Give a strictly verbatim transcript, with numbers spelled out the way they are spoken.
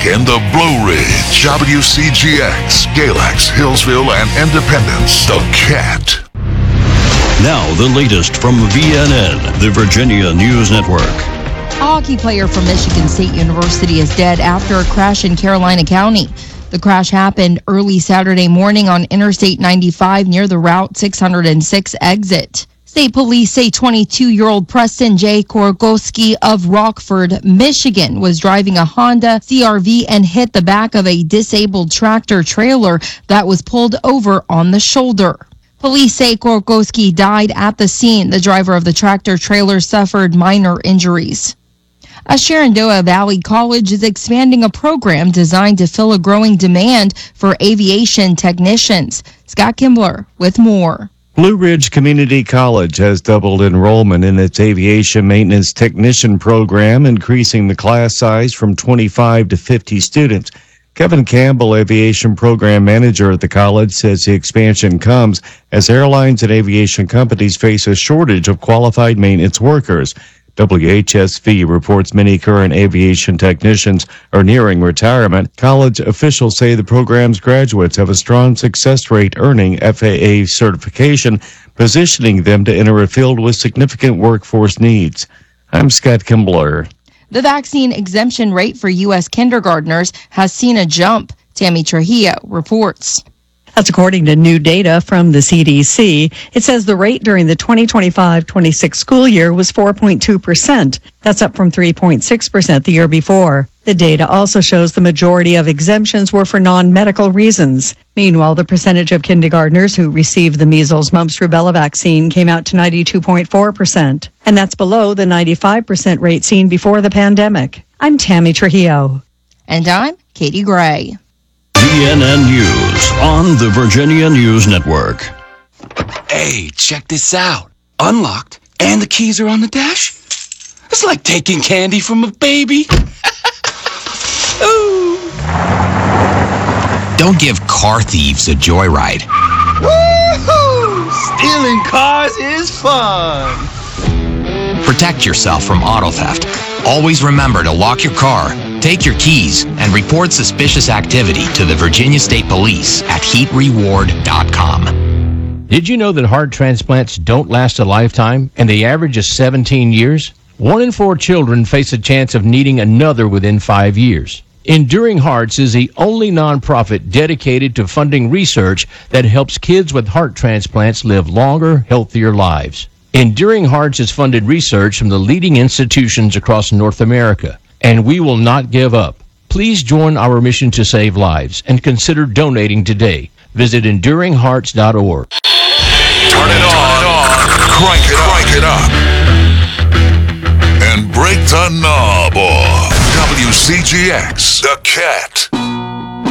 in the Blue Ridge. W C G X, Galax, Hillsville, and Independence. The Cat. Now the latest from V N N, the Virginia News Network. A hockey player from Michigan State University is dead after a crash in Carolina County. The crash happened early Saturday morning on Interstate ninety-five near the Route six oh six exit. State police say twenty-two-year-old Preston J. Korgoski of Rockford, Michigan, was driving a Honda C R V and hit the back of a disabled tractor trailer that was pulled over on the shoulder. Police say Korgoski died at the scene. The driver of the tractor trailer suffered minor injuries. A Shenandoah Valley College is expanding a program designed to fill a growing demand for aviation technicians. Scott Kimbler with more. Blue Ridge Community College has doubled enrollment in its aviation maintenance technician program, increasing the class size from twenty-five to fifty students. Kevin Campbell, aviation program manager at the college, says the expansion comes as airlines and aviation companies face a shortage of qualified maintenance workers. W H S V reports many current aviation technicians are nearing retirement. College officials say the program's graduates have a strong success rate earning F A A certification, positioning them to enter a field with significant workforce needs. I'm Scott Kimbler. The vaccine exemption rate for U S kindergartners has seen a jump. Tammy Trujillo reports. That's according to new data from the C D C. It says the rate during the twenty twenty-five twenty-six school year was four point two percent. That's up from three point six percent the year before. The data also shows the majority of exemptions were for non-medical reasons. Meanwhile, the percentage of kindergartners who received the measles, mumps, rubella vaccine came out to ninety-two point four percent. And that's below the ninety-five percent rate seen before the pandemic. I'm Tammy Trujillo. And I'm Katie Gray. V N N News on the Virginia News Network. Hey, check this out. Unlocked, and the keys are on the dash. It's like taking candy from a baby. Ooh. Don't give car thieves a joyride. Woohoo! Stealing cars is fun. Protect yourself from auto theft. Always remember to lock your car, take your keys, and report suspicious activity to the Virginia State Police at heat reward dot com. Did you know that heart transplants don't last a lifetime and the average is seventeen years? One in four children face a chance of needing another within five years. Enduring Hearts is the only nonprofit dedicated to funding research that helps kids with heart transplants live longer, healthier lives. Enduring Hearts has funded research from the leading institutions across North America, and we will not give up. Please join our mission to save lives and consider donating today. Visit enduring hearts dot org. Turn it on, crank it, crank it up, and break the knob off. W C G X, The Cat.